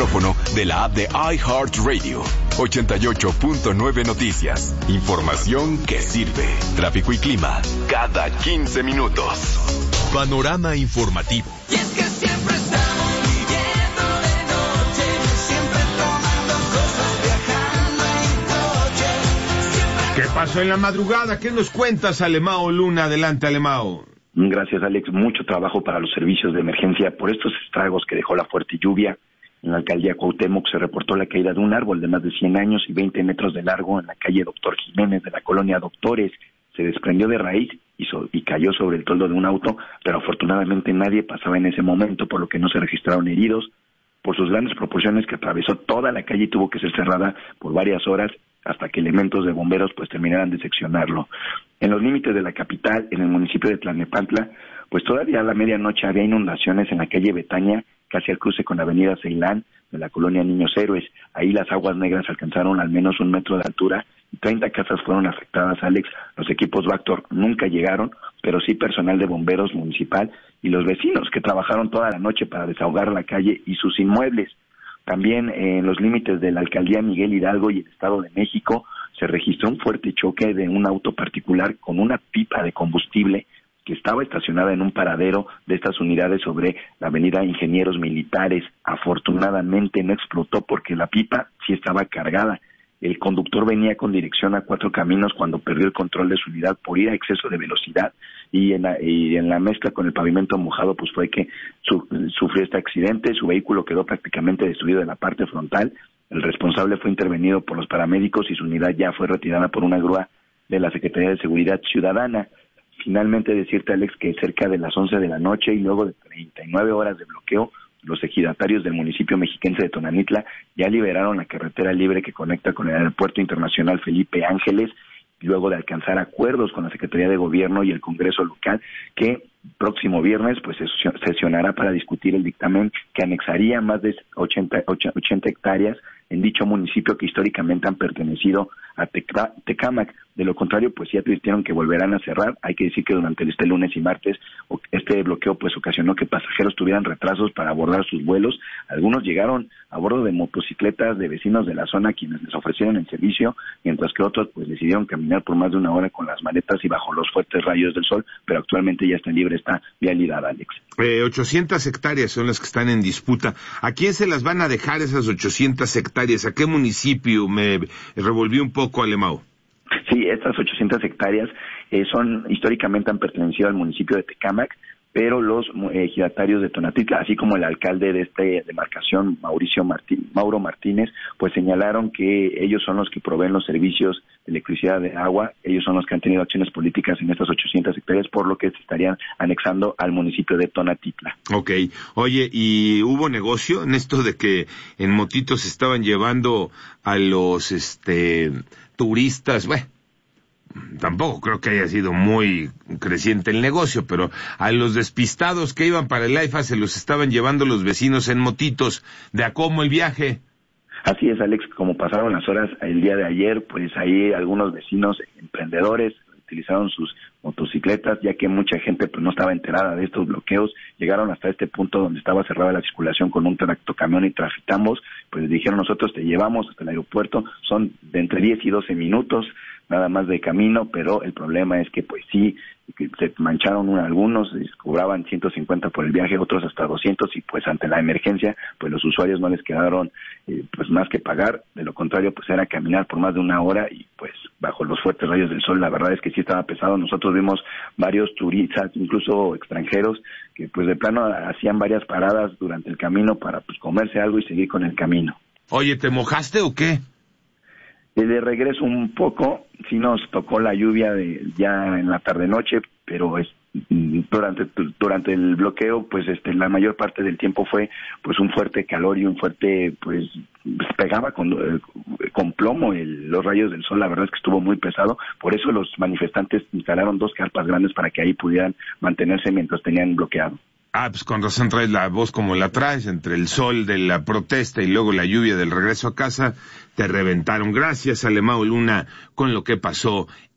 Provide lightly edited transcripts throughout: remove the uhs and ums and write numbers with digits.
micrófono de la app de iHeartRadio. 88.9 Noticias. Información que sirve. Tráfico y clima cada 15 minutos. Panorama informativo. Y es que siempre estamos viviendo de noche, siempre tomando cosas, viajando en coche. Siempre... ¿Qué pasó en la madrugada? ¿Qué nos cuentas, Alemao Luna? Adelante, Alemao. Gracias, Alex. Mucho trabajo para los servicios de emergencia por estos estragos que dejó la fuerte lluvia. En la alcaldía Cuauhtémoc se reportó la caída de un árbol de más de 100 años y 20 metros de largo en la calle Doctor Jiménez de la colonia Doctores. Se desprendió de raíz y cayó sobre el toldo de un auto, pero afortunadamente nadie pasaba en ese momento, por lo que no se registraron heridos. Por sus grandes proporciones que atravesó toda la calle y tuvo que ser cerrada por varias horas hasta que elementos de bomberos pues terminaran de seccionarlo. En los límites de la capital, en el municipio de Tlalnepantla, pues todavía a la medianoche había inundaciones en la calle Betania, casi al cruce con la avenida Ceilán, de la colonia Niños Héroes. Ahí las aguas negras alcanzaron al menos 1 metro de altura y 30 casas fueron afectadas, Alex. Los equipos Vactor nunca llegaron, pero sí personal de bomberos municipal y los vecinos que trabajaron toda la noche para desahogar la calle y sus inmuebles. También en los límites de la alcaldía Miguel Hidalgo y el Estado de México se registró un fuerte choque de un auto particular con una pipa de combustible que estaba estacionada en un paradero de estas unidades sobre la avenida Ingenieros Militares. Afortunadamente no explotó porque la pipa sí estaba cargada. El conductor venía con dirección a 4 Caminos cuando perdió el control de su unidad por ir a exceso de velocidad y en la mezcla con el pavimento mojado pues fue que sufrió este accidente. Su vehículo quedó prácticamente destruido en la parte frontal. El responsable fue intervenido por los paramédicos y su unidad ya fue retirada por una grúa de la Secretaría de Seguridad Ciudadana. Finalmente decirte, Alex, que cerca de las 11 de la noche y luego de 39 horas de bloqueo, los ejidatarios del municipio mexiquense de Tonanitla ya liberaron la carretera libre que conecta con el Aeropuerto Internacional Felipe Ángeles, luego de alcanzar acuerdos con la Secretaría de Gobierno y el Congreso local, que próximo viernes pues se sesionará para discutir el dictamen que anexaría más de 80 hectáreas en dicho municipio que históricamente han pertenecido a Tecámac. De lo contrario, pues sí advirtieron que volverán a cerrar. Hay que decir que durante este lunes y martes este bloqueo pues ocasionó que pasajeros tuvieran retrasos para abordar sus vuelos. Algunos llegaron a bordo de motocicletas de vecinos de la zona quienes les ofrecieron el servicio, mientras que otros pues decidieron caminar por más de 1 hora con las maletas y bajo los fuertes rayos del sol, pero actualmente ya está libre esta vialidad, Alex. 800 hectáreas son las que están en disputa. ¿A quién se las van a dejar esas 800 hectáreas? ¿A qué municipio? Me revolví un poco, Alemao. Sí, estas 800 hectáreas históricamente han pertenecido al municipio de Tecámac, pero los ejidatarios de Tonanitla, así como el alcalde de esta demarcación, Mauro Martínez, pues señalaron que ellos son los que proveen los servicios de electricidad, de agua, ellos son los que han tenido acciones políticas en estas 800 hectáreas, por lo que se estarían anexando al municipio de Tonanitla. Ok. Oye, ¿y hubo negocio en esto de que en motitos estaban llevando a los turistas? Bueno, tampoco creo que haya sido muy creciente el negocio, pero a los despistados que iban para el AIFA se los estaban llevando los vecinos en motitos. ¿De a cómo el viaje? Así es, Alex, como pasaron las horas el día de ayer, pues ahí algunos vecinos emprendedores utilizaron sus motocicletas, ya que mucha gente pues no estaba enterada de estos bloqueos. Llegaron hasta este punto donde estaba cerrada la circulación con un tractocamión y trafitambos, pues les dijeron: nosotros te llevamos hasta el aeropuerto, son de entre 10 y 12 minutos nada más de camino, pero el problema es que pues sí, que se mancharon algunos, cobraban 150 por el viaje, otros hasta 200, y pues ante la emergencia, pues los usuarios no les quedaron pues más que pagar. De lo contrario, pues era caminar por más de 1 hora y pues bajo los fuertes rayos del sol, la verdad es que sí estaba pesado. Nosotros vimos varios turistas, incluso extranjeros, que pues de plano hacían varias paradas durante el camino para pues comerse algo y seguir con el camino. Oye, ¿te mojaste o qué? De regreso un poco, sí nos tocó la lluvia ya en la tarde-noche, pero durante el bloqueo, pues la mayor parte del tiempo fue pues un fuerte calor y un fuerte, pues pegaba con plomo los rayos del sol. La verdad es que estuvo muy pesado, por eso los manifestantes instalaron 2 carpas grandes para que ahí pudieran mantenerse mientras tenían bloqueado. Pues con razón traes la voz como la traes, entre el sol de la protesta y luego la lluvia del regreso a casa, te reventaron. Gracias, Alemao Luna, con lo que pasó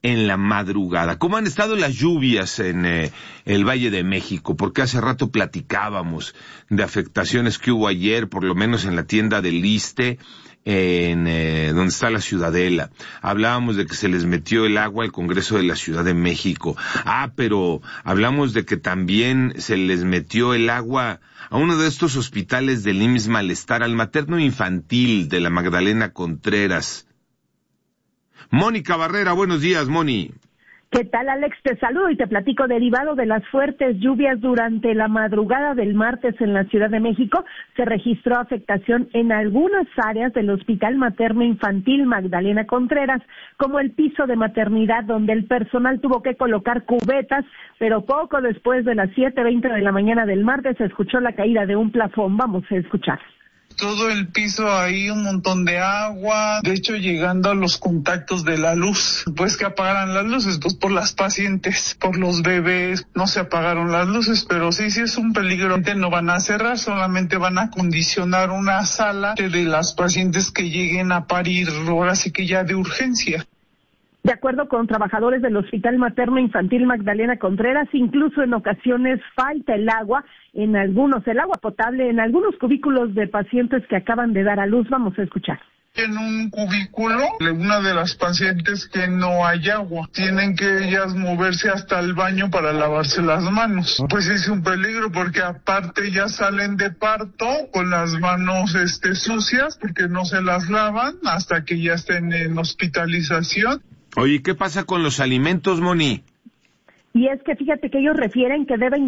en la madrugada. ¿Cómo han estado las lluvias en el Valle de México? Porque hace rato platicábamos de afectaciones que hubo ayer, por lo menos en la tienda del Iste, donde está la Ciudadela. Hablábamos de que se les metió el agua al Congreso de la Ciudad de México. Pero hablamos de que también se les metió el agua a uno de estos hospitales del IMSS Malestar, al materno infantil de la Magdalena Contreras. Mónica Barrera, buenos días, Moni. ¿Qué tal, Alex? Te saludo y te platico. Derivado de las fuertes lluvias durante la madrugada del martes en la Ciudad de México, se registró afectación en algunas áreas del Hospital Materno Infantil Magdalena Contreras, como el piso de maternidad, donde el personal tuvo que colocar cubetas, pero poco después de las 7:20 de la mañana del martes se escuchó la caída de un plafón. Vamos a escuchar. Todo el piso ahí, un montón de agua, de hecho llegando a los contactos de la luz, pues que apagaran las luces, pues por las pacientes, por los bebés, no se apagaron las luces, pero sí es un peligro. No van a cerrar, solamente van a acondicionar una sala de las pacientes que lleguen a parir, ahora sí que ya de urgencia. De acuerdo con trabajadores del Hospital Materno Infantil Magdalena Contreras, incluso en ocasiones falta el agua el agua potable en algunos cubículos de pacientes que acaban de dar a luz. Vamos a escuchar. En un cubículo, una de las pacientes que no hay agua, tienen que ellas moverse hasta el baño para lavarse las manos. Pues es un peligro porque aparte ya salen de parto con las manos sucias porque no se las lavan hasta que ya estén en hospitalización. Oye, ¿qué pasa con los alimentos, Moni? Y es que fíjate que ellos prefieren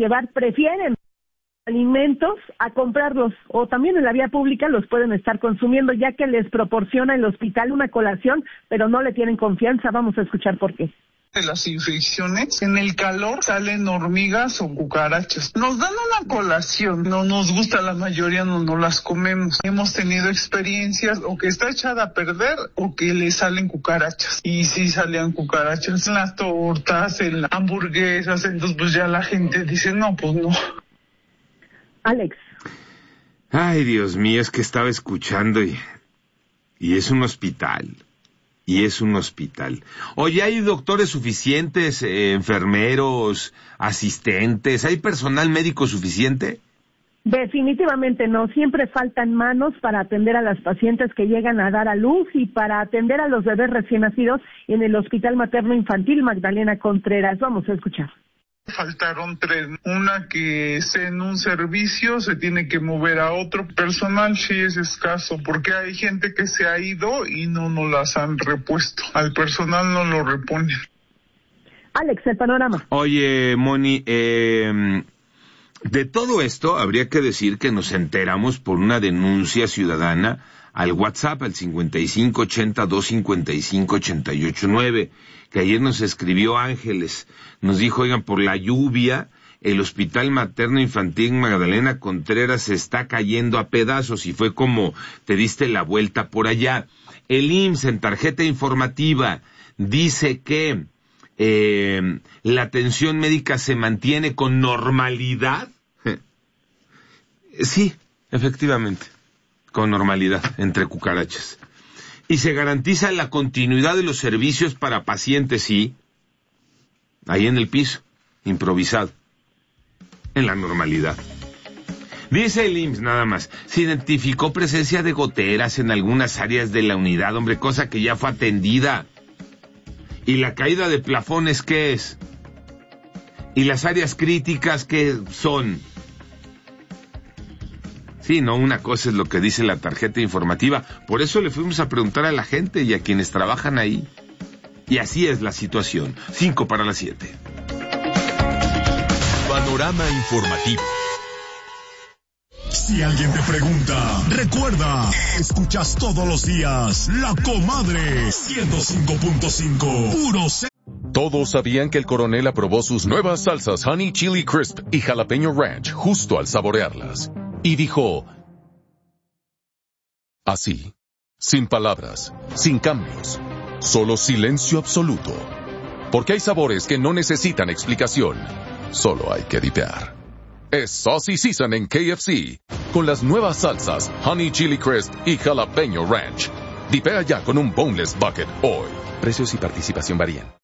alimentos a comprarlos, o también en la vía pública los pueden estar consumiendo, ya que les proporciona el hospital una colación, pero no le tienen confianza. Vamos a escuchar por qué. De las infecciones, en el calor salen hormigas o cucarachas. Nos dan una colación, no nos gusta, la mayoría no las comemos. Hemos tenido experiencias o que está echada a perder o que le salen cucarachas. Y sí salían cucarachas en las tortas, en las hamburguesas, entonces pues ya la gente dice, no, pues no. Alex. Ay, Dios mío, es que estaba escuchando y es un hospital. Y es un hospital. Oye, ¿hay doctores suficientes, enfermeros, asistentes? ¿Hay personal médico suficiente? Definitivamente no. Siempre faltan manos para atender a las pacientes que llegan a dar a luz y para atender a los bebés recién nacidos en el Hospital Materno Infantil Magdalena Contreras. Vamos a escuchar. Faltaron 3. Una que esté en un servicio, se tiene que mover a otro. Personal sí es escaso, porque hay gente que se ha ido y no las han repuesto. Al personal no lo reponen. Alex, el panorama. Oye, Moni, de todo esto habría que decir que nos enteramos por una denuncia ciudadana al WhatsApp, al 5580-255-889, que ayer nos escribió Ángeles. Nos dijo, oigan, por la lluvia, el Hospital Materno Infantil Magdalena Contreras se está cayendo a pedazos, y fue como te diste la vuelta por allá. El IMSS, en tarjeta informativa, dice que la atención médica se mantiene con normalidad. Sí, efectivamente, con normalidad, entre cucarachas. Y se garantiza la continuidad de los servicios para pacientes, sí, ahí en el piso, improvisado, en la normalidad. Dice el IMSS nada más, se identificó presencia de goteras en algunas áreas de la unidad, hombre, cosa que ya fue atendida. ¿Y la caída de plafones qué es? ¿Y las áreas críticas qué son? Sí, no, una cosa es lo que dice la tarjeta informativa. Por eso le fuimos a preguntar a la gente y a quienes trabajan ahí. Y así es la situación. 6:55. Panorama informativo. Si alguien te pregunta, recuerda, escuchas todos los días La Comadre 105.5, puro C. Todos sabían que el coronel aprobó sus nuevas salsas Honey Chili Crisp y Jalapeño Ranch justo al saborearlas. Y dijo, así, sin palabras, sin cambios, solo silencio absoluto. Porque hay sabores que no necesitan explicación, solo hay que dipear. Es Saucy Season en KFC, con las nuevas salsas Honey Chili Crisp y Jalapeño Ranch. Dipea ya con un Boneless Bucket hoy. Precios y participación varían.